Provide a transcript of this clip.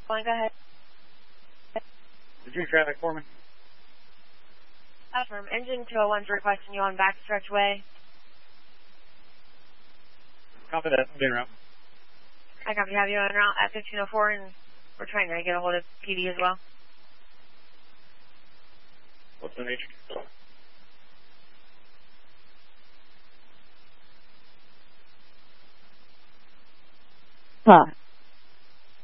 Go ahead. Did you traffic for me? Affirm. Engine 201's requesting you on Backstretch Way. Copy that. I'm being route. I copy. Have you on route at 1504, and we're trying to get a hold of PD as well. What's the nature?